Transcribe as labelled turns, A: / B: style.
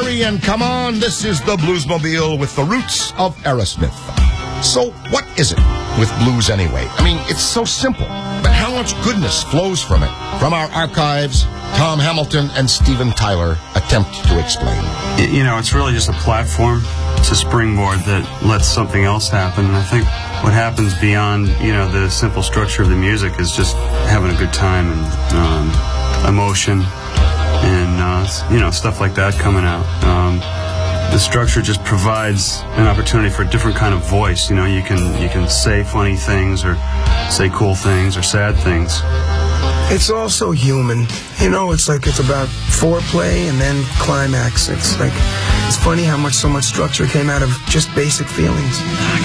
A: hurry and come on. This is the Bluesmobile with the roots of Aerosmith. So what is it with blues anyway? I mean, it's so simple, but how much goodness flows from it? From our archives, Tom Hamilton and Steven Tyler attempt to explain.
B: You know, it's really just a platform. It's a springboard that lets something else happen. And I think what happens beyond, you know, the simple structure of the music is just having a good time and emotion and, you know, stuff like that coming out. The structure just provides an opportunity for a different kind of voice. You know, you can say funny things or say cool things or sad things.
C: It's also human. You know, it's like it's about foreplay and then climax. It's like, it's funny how so much structure came out of just basic feelings.